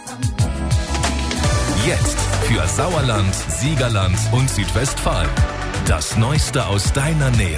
Jetzt für Sauerland, Siegerland und Südwestfalen. Das Neueste aus deiner Nähe.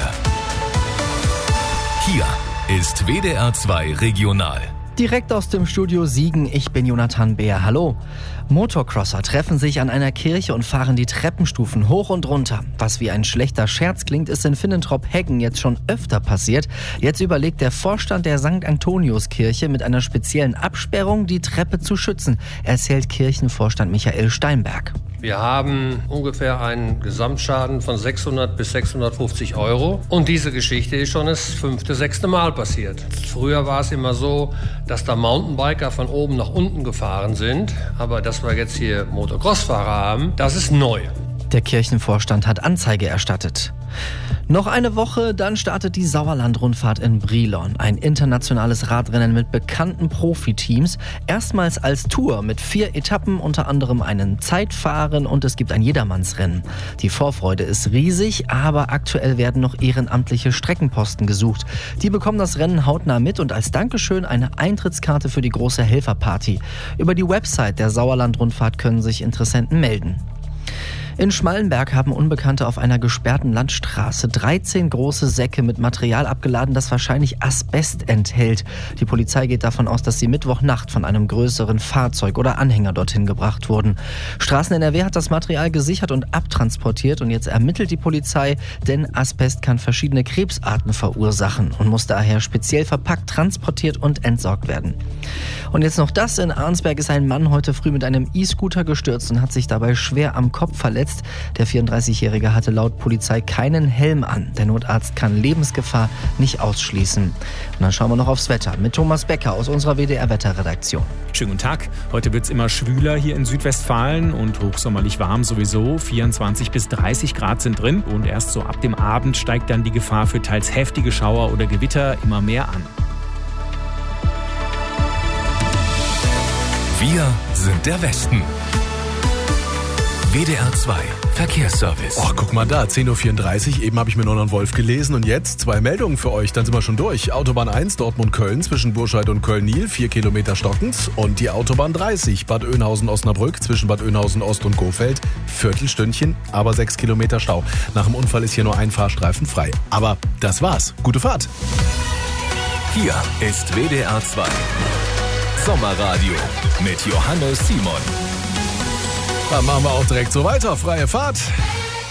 Hier ist WDR 2 Regional. Direkt aus dem Studio Siegen, ich bin Jonathan Beer. Hallo. Motocrosser treffen sich an einer Kirche und fahren die Treppenstufen hoch und runter. Was wie ein schlechter Scherz klingt, ist in Finnentrop-Heggen jetzt schon öfter passiert. Jetzt überlegt der Vorstand der St. Antoniuskirche mit einer speziellen Absperrung die Treppe zu schützen, erzählt Kirchenvorstand Michael Steinberg. Wir haben ungefähr einen Gesamtschaden von 600 bis 650 Euro. Und diese Geschichte ist schon das 5., 6. Mal passiert. Früher war es immer so, dass da Mountainbiker von oben nach unten gefahren sind. Aber dass wir jetzt hier Motocross-Fahrer haben, das ist neu. Der Kirchenvorstand hat Anzeige erstattet. Noch eine Woche, dann startet die Sauerland-Rundfahrt in Brilon. Ein internationales Radrennen mit bekannten Profiteams. Erstmals als Tour mit 4 Etappen, unter anderem einen Zeitfahren und es gibt ein Jedermannsrennen. Die Vorfreude ist riesig, aber aktuell werden noch ehrenamtliche Streckenposten gesucht. Die bekommen das Rennen hautnah mit und als Dankeschön eine Eintrittskarte für die große Helferparty. Über die Website der Sauerland-Rundfahrt können sich Interessenten melden. In Schmallenberg haben Unbekannte auf einer gesperrten Landstraße 13 große Säcke mit Material abgeladen, das wahrscheinlich Asbest enthält. Die Polizei geht davon aus, dass sie Mittwochnacht von einem größeren Fahrzeug oder Anhänger dorthin gebracht wurden. Straßen NRW hat das Material gesichert und abtransportiert und jetzt ermittelt die Polizei, denn Asbest kann verschiedene Krebsarten verursachen und muss daher speziell verpackt, transportiert und entsorgt werden. Und jetzt noch das: In Arnsberg ist ein Mann heute früh mit einem E-Scooter gestürzt und hat sich dabei schwer am Kopf verletzt. Der 34-Jährige hatte laut Polizei keinen Helm an. Der Notarzt kann Lebensgefahr nicht ausschließen. Und dann schauen wir noch aufs Wetter mit Thomas Becker aus unserer WDR-Wetterredaktion. Schönen guten Tag. Heute wird es immer schwüler hier in Südwestfalen und hochsommerlich warm sowieso. 24 bis 30 Grad sind drin und erst so ab dem Abend steigt dann die Gefahr für teils heftige Schauer oder Gewitter immer mehr an. Wir sind der Westen. WDR 2 Verkehrsservice. Oh, guck mal da, 10.34 Uhr, eben habe ich mir noch einen Wolf gelesen und jetzt 2 Meldungen für euch, dann sind wir schon durch. Autobahn 1 Dortmund-Köln zwischen Burscheid und Köln-Nil, 4 Kilometer stockend. Und die Autobahn 30 Bad Oeynhausen-Osnabrück zwischen Bad Oeynhausen-Ost und Gohfeld, Viertelstündchen, aber 6 Kilometer Stau. Nach dem Unfall ist hier nur ein Fahrstreifen frei. Aber das war's. Gute Fahrt. Hier ist WDR 2 Sommerradio mit Johannes Simon. Dann machen wir auch direkt so weiter. Freie Fahrt.